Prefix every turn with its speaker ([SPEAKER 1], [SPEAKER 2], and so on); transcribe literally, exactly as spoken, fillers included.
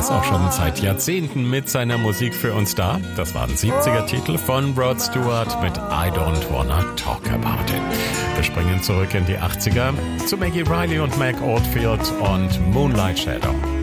[SPEAKER 1] ist auch schon seit Jahrzehnten mit seiner Musik für uns da. Das war ein siebziger-Titel von Rod Stewart mit I Don't Wanna Talk About It. Wir springen zurück in die achtziger zu Maggie Reilly und Meg Oldfield und Moonlight Shadow.